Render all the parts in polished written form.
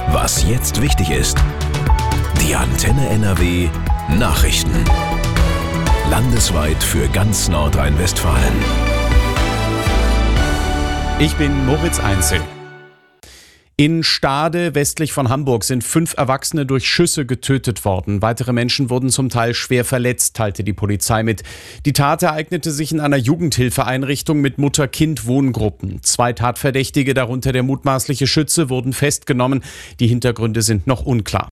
Was jetzt wichtig ist. Die Antenne NRW Nachrichten. Landesweit für ganz Nordrhein-Westfalen. Ich bin Moritz Einzel. In Stade, westlich von Hamburg, sind 5 Erwachsene durch Schüsse getötet worden. Weitere Menschen wurden zum Teil schwer verletzt, teilte die Polizei mit. Die Tat ereignete sich in einer Jugendhilfeeinrichtung mit Mutter-Kind-Wohngruppen. 2 Tatverdächtige, darunter der mutmaßliche Schütze, wurden festgenommen. Die Hintergründe sind noch unklar.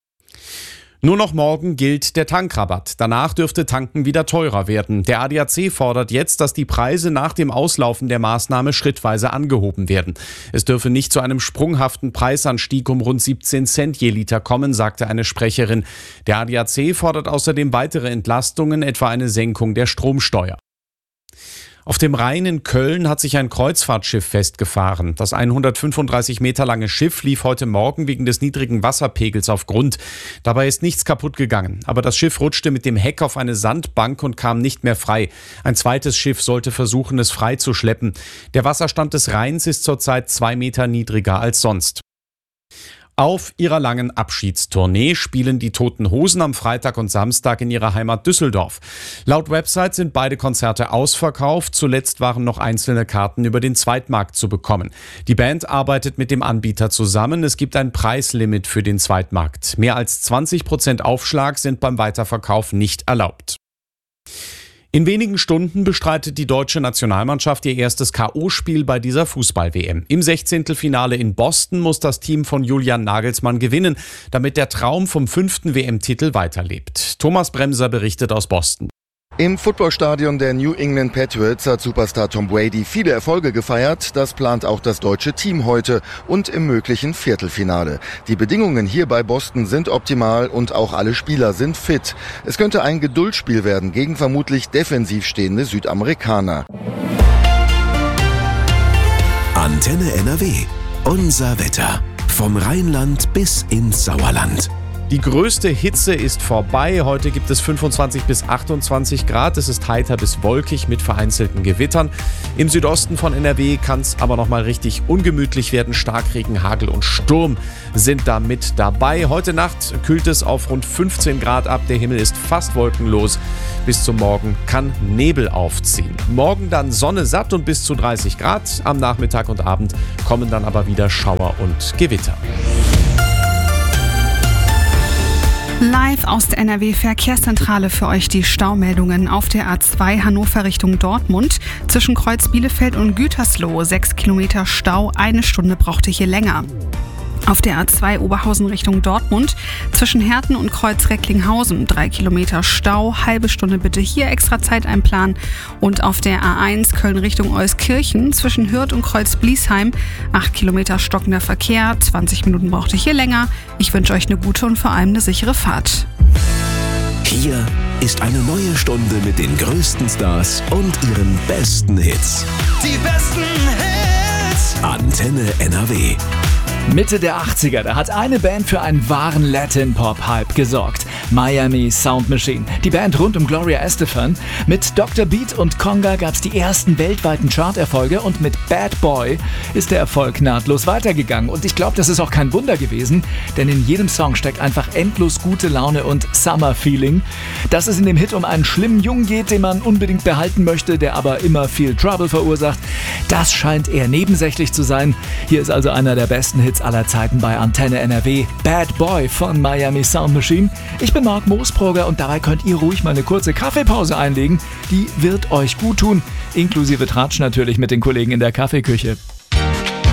Nur noch morgen gilt der Tankrabatt. Danach dürfte Tanken wieder teurer werden. Der ADAC fordert jetzt, dass die Preise nach dem Auslaufen der Maßnahme schrittweise angehoben werden. Es dürfe nicht zu einem sprunghaften Preisanstieg um rund 17 Cent je Liter kommen, sagte eine Sprecherin. Der ADAC fordert außerdem weitere Entlastungen, etwa eine Senkung der Stromsteuer. Auf dem Rhein in Köln hat sich ein Kreuzfahrtschiff festgefahren. Das 135 Meter lange Schiff lief heute Morgen wegen des niedrigen Wasserpegels auf Grund. Dabei ist nichts kaputt gegangen. Aber das Schiff rutschte mit dem Heck auf eine Sandbank und kam nicht mehr frei. Ein zweites Schiff sollte versuchen, es frei zu schleppen. Der Wasserstand des Rheins ist zurzeit 2 Meter niedriger als sonst. Auf ihrer langen Abschiedstournee spielen die Toten Hosen am Freitag und Samstag in ihrer Heimat Düsseldorf. Laut Website sind beide Konzerte ausverkauft. Zuletzt waren noch einzelne Karten über den Zweitmarkt zu bekommen. Die Band arbeitet mit dem Anbieter zusammen. Es gibt ein Preislimit für den Zweitmarkt. Mehr als 20% Aufschlag sind beim Weiterverkauf nicht erlaubt. In wenigen Stunden bestreitet die deutsche Nationalmannschaft ihr erstes K.O.-Spiel bei dieser Fußball-WM. Im 16. in Boston muss das Team von Julian Nagelsmann gewinnen, damit der Traum vom 5. WM-Titel weiterlebt. Thomas Bremser berichtet aus Boston. Im Footballstadion der New England Patriots hat Superstar Tom Brady viele Erfolge gefeiert. Das plant auch das deutsche Team heute und im möglichen Viertelfinale. Die Bedingungen hier bei Boston sind optimal und auch alle Spieler sind fit. Es könnte ein Geduldsspiel werden gegen vermutlich defensiv stehende Südamerikaner. Antenne NRW. Unser Wetter. Vom Rheinland bis ins Sauerland. Die größte Hitze ist vorbei. Heute gibt es 25 bis 28 Grad. Es ist heiter bis wolkig mit vereinzelten Gewittern. Im Südosten von NRW kann es aber noch mal richtig ungemütlich werden. Starkregen, Hagel und Sturm sind da mit dabei. Heute Nacht kühlt es auf rund 15 Grad ab. Der Himmel ist fast wolkenlos. Bis zum Morgen kann Nebel aufziehen. Morgen dann Sonne satt und bis zu 30 Grad. Am Nachmittag und Abend kommen dann aber wieder Schauer und Gewitter. Live aus der NRW-Verkehrszentrale für euch die Staumeldungen auf der A2 Hannover Richtung Dortmund. Zwischen Kreuz Bielefeld und Gütersloh 6 Kilometer Stau, 1 Stunde brauchte hier länger. Auf der A2 Oberhausen Richtung Dortmund zwischen Herten und Kreuz Recklinghausen 3 Kilometer Stau, halbe Stunde bitte hier extra Zeit einplanen. Und auf der A1 Köln Richtung Euskirchen zwischen Hürth und Kreuz Bliesheim 8 Kilometer stockender Verkehr, 20 Minuten braucht ihr hier länger. Ich wünsche euch eine gute und vor allem eine sichere Fahrt. Hier ist eine neue Stunde mit den größten Stars und ihren besten Hits. Die besten Hits. Antenne NRW. Mitte der 80er, da hat eine Band für einen wahren Latin-Pop-Hype gesorgt. Miami Sound Machine. Die Band rund um Gloria Estefan. Mit Dr. Beat und Conga gab es die ersten weltweiten Charterfolge und mit Bad Boy ist der Erfolg nahtlos weitergegangen. Und ich glaube, das ist auch kein Wunder gewesen, denn in jedem Song steckt einfach endlos gute Laune und Summer-Feeling. Dass es in dem Hit um einen schlimmen Jungen geht, den man unbedingt behalten möchte, der aber immer viel Trouble verursacht, das scheint eher nebensächlich zu sein. Hier ist also einer der besten Hits aller Zeiten bei Antenne NRW. Bad Boy von Miami Sound Machine. Ich bin Marc Moosbrugger und dabei könnt ihr ruhig mal eine kurze Kaffeepause einlegen. Die wird euch gut tun, inklusive Tratsch natürlich mit den Kollegen in der Kaffeeküche.